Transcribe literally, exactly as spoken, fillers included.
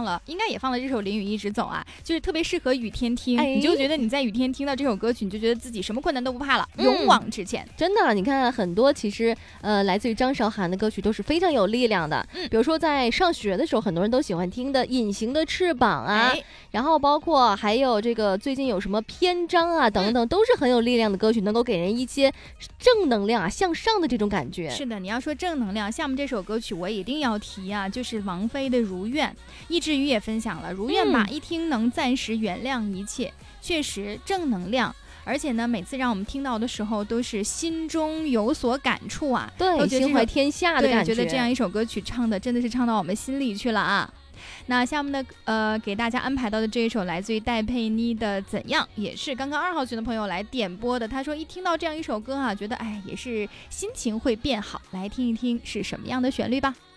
放了，应该也放了这首《淋雨一直走》啊，就是特别适合雨天听、 哎、 你就觉得你在雨天听到这首歌曲，你就觉得自己什么困难都不怕了，嗯、勇往直前。 真的，你看很多其实呃来自于张韶涵的歌曲都是非常有力量的，嗯，比如说在上学的时候，很多人都喜欢听的《隐形的翅膀》啊，哎、然后包括还有这个最近有什么篇章啊等等、嗯，都是很有力量的歌曲，能够给人一些正能量啊、向上的这种感觉。 是的，你要说正能量，像我们这首歌曲我一定要提啊，就是王菲的《如愿》。易志宇也分享了《如愿》吧、嗯，一听能暂时原谅一切，确实正能量。而且呢，每次让我们听到的时候，都是心中有所感触啊， 对，心怀天下的感觉。 觉得这样一首歌曲唱的真的是唱到我们心里去了啊。那下面呢，呃，给大家安排到的这一首来自于戴佩妮的《怎样》，也是刚刚二号群的朋友来点播的。他说一听到这样一首歌啊，觉得哎，也是心情会变好。来听一听是什么样的旋律吧。